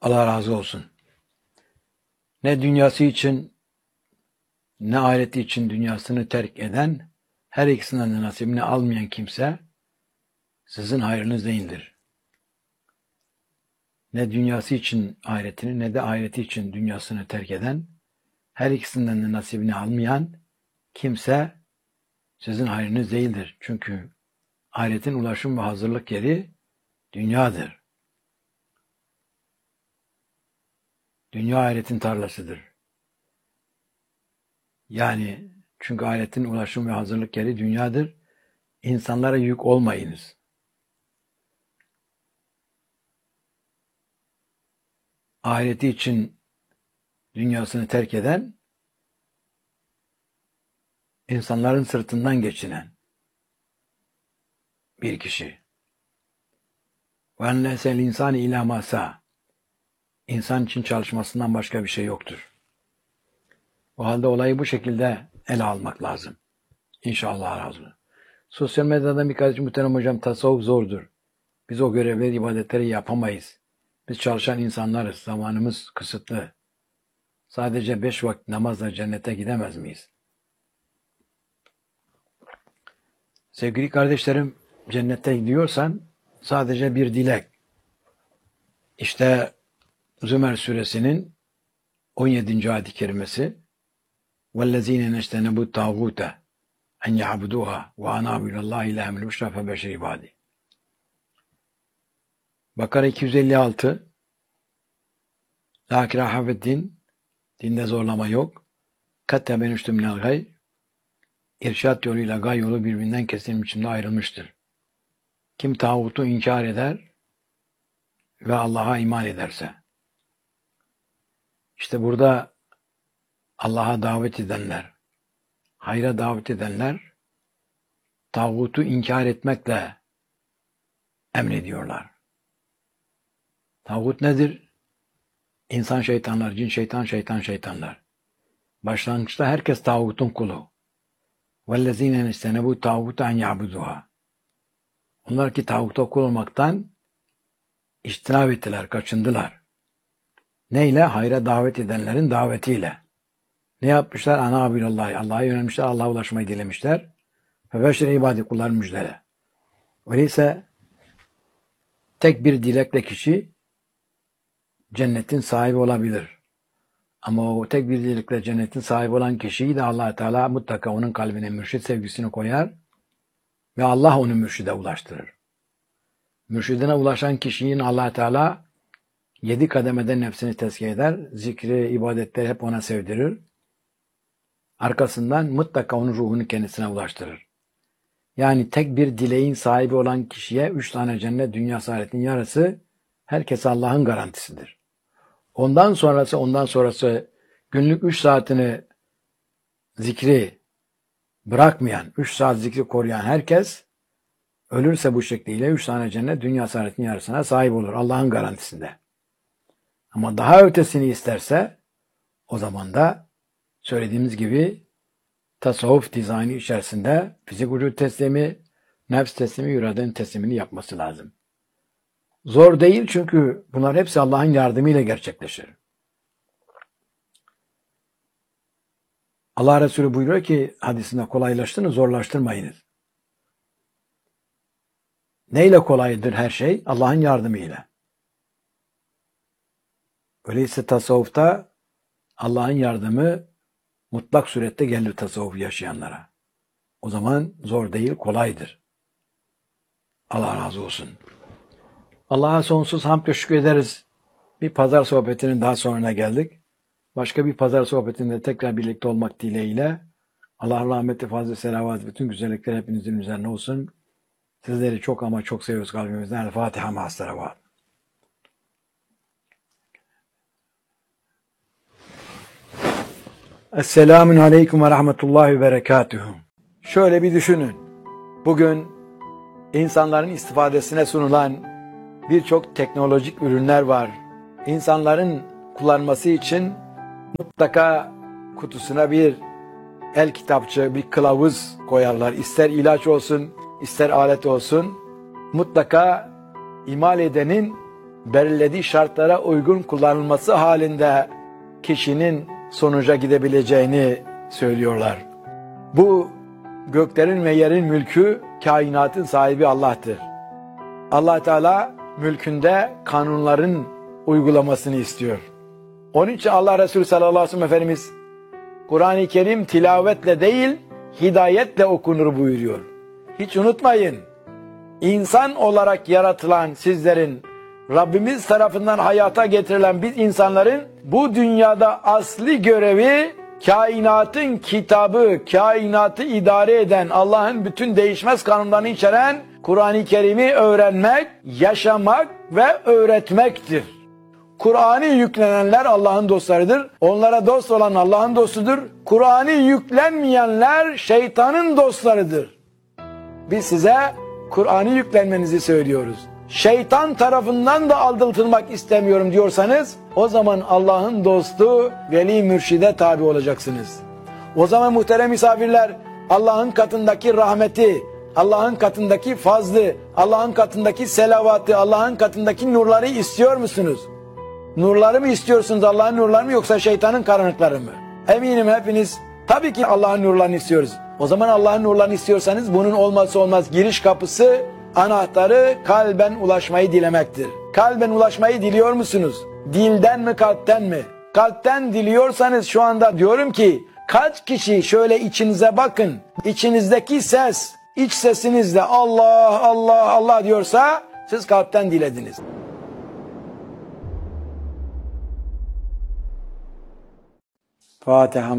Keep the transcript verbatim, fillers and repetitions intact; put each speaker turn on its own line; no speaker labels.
Allah razı olsun. Ne dünyası için ne ahireti için dünyasını terk eden, her ikisinden de nasibini almayan kimse sizin hayrınız değildir. Ne dünyası için ahiretini ne de ahireti için dünyasını terk eden, her ikisinden de nasibini almayan kimse sizin hayrınız değildir. Çünkü ahiretin ulaşım ve hazırlık yeri dünyadır. Dünya ahiretin tarlasıdır. Yani çünkü ahiretin ulaşım ve hazırlık yeri dünyadır. İnsanlara yük olmayınız. Ahireti için dünyasını terk eden, insanların sırtından geçinen bir kişi. وَاَنْ لَسَ الْاِنْسَانِ اِلَى مَا سَى İnsan için çalışmasından başka bir şey yoktur. O halde olayı bu şekilde ele almak lazım. İnşallah razı olsun. Sosyal medyadan birkaç muhterem hocam, tasavvuf zordur. Biz o görevleri, ibadetleri yapamayız. Biz çalışan insanlarız. Zamanımız kısıtlı. Sadece beş vakit namazla cennete gidemez miyiz? Sevgili kardeşlerim, cennete gidiyorsan sadece bir dilek. İşte Zümer suresinin on yedinci ayet-i kerimesi وَالَّذ۪ينَ نَجْتَنَبُوا الطَّاغُوتَ اَنْ يَعْبُدُوهَا وَاَنَابُوا اِلَى اللّٰهِ اِلَٰهَ مِنْ اُشْرَفَ بَشَرِ ibadi. Bakara iki yüz elli altı La ikrahe fid-din, dinde zorlama yok. Kat tebenüştü minel gay, irşat yoluyla gay yolu birbirinden kesilmiş biçimde ayrılmıştır. Kim tağutu inkar eder ve Allah'a iman ederse. İşte burada Allah'a davet edenler, hayra davet edenler, tağutu inkar etmekle emrediyorlar. Tağut nedir? İnsan şeytanlar, cin şeytan, şeytan şeytanlar. Başlangıçta herkes tağutun kulu. وَالَّذ۪ينَ نَسْتَنَبُوا تَعْوُتَ اَنْ يَعْبُدُوهَا Onlar ki tağuta kul olmaktan içtinab ettiler, kaçındılar. Neyle? Hayra davet edenlerin davetiyle. Ne yapmışlar? Ana abilallah. Allah'a yönelmişler, Allah'a ulaşmayı dilemişler. Ve beşer ibadi kullar müjdele. Öyleyse tek bir dilekle kişi cennetin sahibi olabilir. Ama o tek bir dilekle cennetin sahibi olan kişiyi de Allah Teala mutlaka onun kalbine mürşid sevgisini koyar ve Allah onu mürşide ulaştırır. Mürşidine ulaşan kişinin Allah Teala yedi kademeden nefsini tezkiye eder. Zikri, ibadetleri hep ona sevdirir. Arkasından mutlaka onun ruhunu kendisine ulaştırır. Yani tek bir dileğin sahibi olan kişiye üç tane cennet, dünya saadetinin yarısı herkes Allah'ın garantisidir. Ondan sonrası, ondan sonrası günlük üç saatini zikri bırakmayan, üç saat zikri koruyan herkes ölürse bu şekliyle üç tane cennet, dünya saadetinin yarısına sahip olur. Allah'ın garantisinde. Ama daha ötesini isterse o zaman da söylediğimiz gibi tasavvuf dizaynı içerisinde fizik vücut teslimi, nefs teslimi, iradenin teslimini yapması lazım. Zor değil çünkü bunlar hepsi Allah'ın yardımıyla gerçekleşir. Allah Resulü buyuruyor ki hadisinde kolaylaştırın, zorlaştırmayınız. Neyle kolaydır her şey? Allah'ın yardımıyla. Öyleyse tasavvufta Allah'ın yardımı mutlak surette gelir tasavvuf yaşayanlara. O zaman zor değil, kolaydır. Allah razı olsun. Allah'a sonsuz hamd ve şükür ederiz. Bir pazar sohbetinin daha sonuna geldik. Başka bir pazar sohbetinde tekrar birlikte olmak dileğiyle Allah rahmeti, fazla selavat, bütün güzellikler hepinizin üzerine olsun. Sizleri çok ama çok seviyoruz kalbimizden. El Fatiha ma'as selavat. Esselamun aleyküm ve rahmetullahi ve berekatuhu. Şöyle bir düşünün. Bugün insanların istifadesine sunulan birçok teknolojik ürünler var. İnsanların kullanması için mutlaka kutusuna bir el kitapçı, bir kılavuz koyarlar. İster ilaç olsun, ister alet olsun. Mutlaka imal edenin belirlediği şartlara uygun kullanılması halinde kişinin sonuca gidebileceğini söylüyorlar. Bu göklerin ve yerin mülkü, kainatın sahibi Allah'tır. Allah Teala mülkünde kanunların uygulamasını istiyor. Onun için Allah Resulü sallallahu aleyhi ve sellem Efendimiz Kur'an-ı Kerim tilavetle değil, hidayetle okunur buyuruyor. Hiç unutmayın, insan olarak yaratılan sizlerin, Rabbimiz tarafından hayata getirilen biz insanların bu dünyada asli görevi kainatın kitabı, kainatı idare eden, Allah'ın bütün değişmez kanunlarını içeren Kur'an-ı Kerim'i öğrenmek, yaşamak ve öğretmektir. Kur'an'ı yüklenenler Allah'ın dostlarıdır. Onlara dost olan Allah'ın dostudur. Kur'an'ı yüklenmeyenler şeytanın dostlarıdır. Biz size Kur'an'ı yüklenmenizi söylüyoruz. Şeytan tarafından da aldatılmak istemiyorum diyorsanız, o zaman Allah'ın dostu, veli mürşide tabi olacaksınız. O zaman muhterem misafirler, Allah'ın katındaki rahmeti, Allah'ın katındaki fazlı, Allah'ın katındaki selavatı, Allah'ın katındaki nurları istiyor musunuz? Nurları mı istiyorsunuz, Allah'ın nurları mı, yoksa şeytanın karanlıkları mı? Eminim hepiniz tabii ki Allah'ın nurlarını istiyoruz. O zaman Allah'ın nurlarını istiyorsanız bunun olmazsa olmaz giriş kapısı, anahtarı kalben ulaşmayı dilemektir. Kalben ulaşmayı diliyor musunuz? Dilden mi, kalpten mi? Kalpten diliyorsanız şu anda diyorum ki, kaç kişi şöyle içinize bakın, içinizdeki ses, iç sesinizle Allah Allah Allah diyorsa siz kalpten dilediniz. Fatiha.